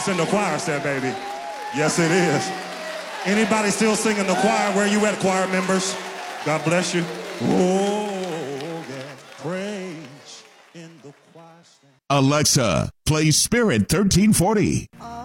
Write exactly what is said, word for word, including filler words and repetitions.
It's in the choir stand, baby. Yes, it is. Anybody still singing the choir? Where you at, choir members? God bless you. Oh, yeah. Praise in the choir stand. Alexa, play Spirit thirteen forty.